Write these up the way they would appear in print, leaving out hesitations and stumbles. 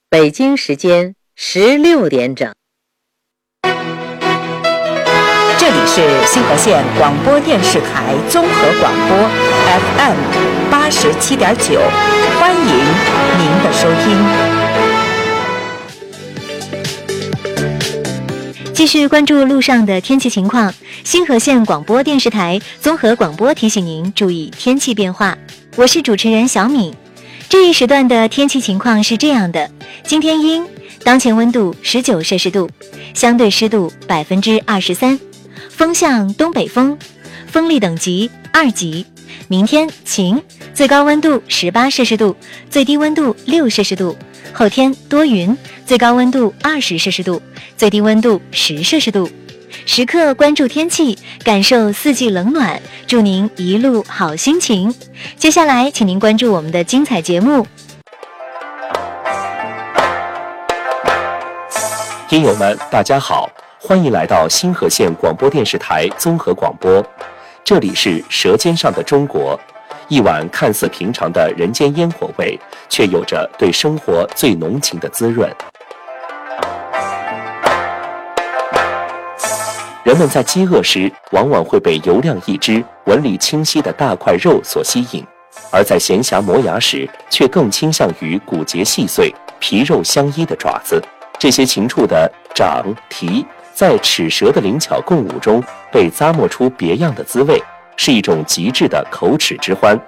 北京时间16点整。 这里是新河县广播电视台综合广播 FM 87.9，欢迎您的收听。 继续关注路上的天气情况，新河县广播电视台综合广播提醒您注意天气变化。我是主持人小敏。这一时段的天气情况是这样的：今天阴，当前温度19摄氏度，相对湿度23%，风向东北风，风力等级2级。明天晴，最高温度18摄氏度，最低温度6摄氏度。后天多云，最高温度20摄氏度，最低温度10摄氏度。时刻关注天气，感受四季冷暖，祝您一路好心情。接下来请您关注我们的精彩节目。 听友们大家好，欢迎来到新河县广播电视台综合广播，这里是舌尖上的中国，一碗看似平常的人间烟火味，却有着对生活最浓情的滋润。人们在饥饿时往往会被油亮一只、纹理清晰的大块肉所吸引，而在闲暇磨牙时却更倾向于骨节细碎、皮肉相依的爪子。这些禽畜的掌、蹄在齿舌的灵巧共舞中被咂摸出别样的滋味，是一种极致的口齿之欢。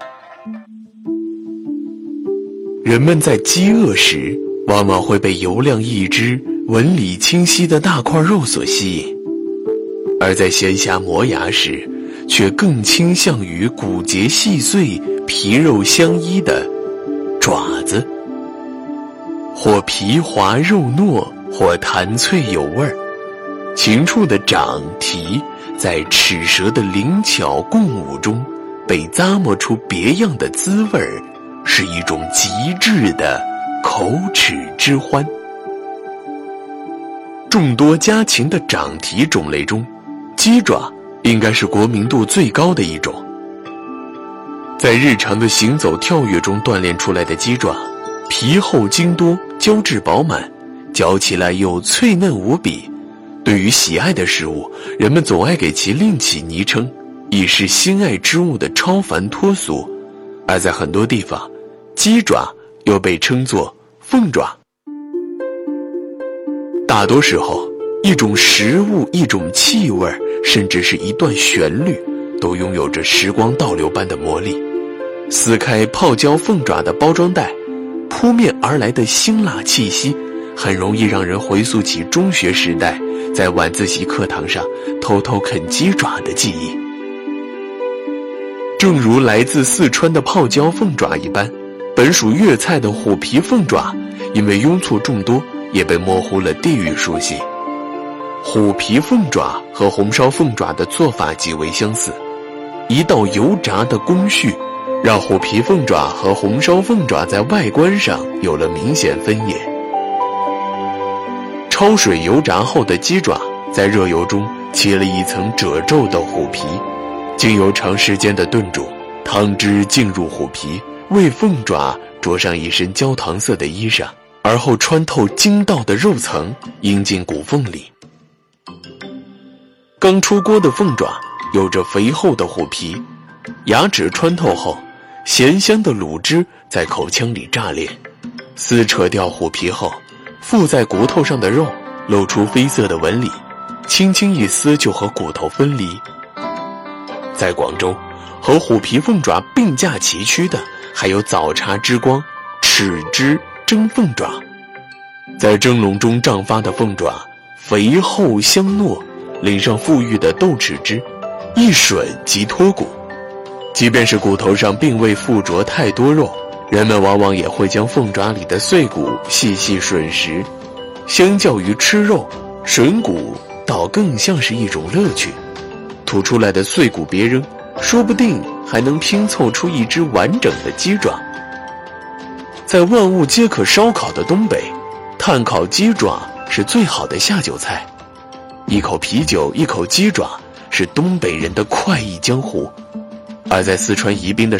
人们在饥饿时往往会被油亮一只、纹理清晰的大块肉所吸引，而在闲暇磨牙时却更倾向于骨节细碎、皮肉相依的爪子。或皮滑肉糯，或弹脆有味儿。禽畜的掌、蹄在齿舌的灵巧共舞中被咂摸出别样的滋味儿，是一种极致的口齿之欢。众多家禽的掌蹄种类中，鸡爪应该是国民度最高的一种。在日常的行走跳跃中锻炼出来的鸡爪，皮厚筋多，胶质饱满，嚼起来又脆嫩无比。对于喜爱的食物，人们总爱给其另起昵称，以示心爱之物的超凡脱俗。而在很多地方，鸡爪又被称作凤爪。大多时候，一种食物、一种气味，甚至是一段旋律，都拥有着时光倒流般的魔力。撕开泡椒凤爪的包装袋，扑面而来的辛辣气息，很容易让人回溯起中学时代在晚自习课堂上偷偷啃鸡爪的记忆。正如来自四川的泡椒凤爪一般，本属粤菜的虎皮凤爪，因为拥簇众多，也被模糊了地域属性。虎皮凤爪和红烧凤爪的做法极为相似，一道油炸的工序让虎皮凤爪和红烧凤爪在外观上有了明显分野。焯水油炸后的鸡爪在热油中起了一层褶皱的虎皮，经由长时间的炖煮，汤汁进入虎皮，为凤爪着上一身焦糖色的衣裳，而后穿透筋道的肉层，引进骨缝里。刚出锅的凤爪有着肥厚的虎皮，牙齿穿透后，咸香的卤汁在口腔里炸裂。撕扯掉虎皮后，附在骨头上的肉露出绯色的纹理，轻轻一撕就和骨头分离。在广州，和虎皮凤爪并驾齐驱的还有早茶之光豉汁蒸凤爪。在蒸笼中胀发的凤爪肥厚香糯，淋上馥郁的豆豉汁，一吮即脱骨。即便是骨头上并未附着太多肉，人们往往也会将凤爪里的碎骨细细吮食。相较于吃肉，吮骨倒更像是一种乐趣。吐出来的碎骨别扔，说不定还能拼凑出一只完整的鸡爪。在万物皆可烧烤的东北，炭烤鸡爪是最好的下酒菜。一口啤酒，一口鸡爪，是东北人的快意江湖。而在四川宜宾的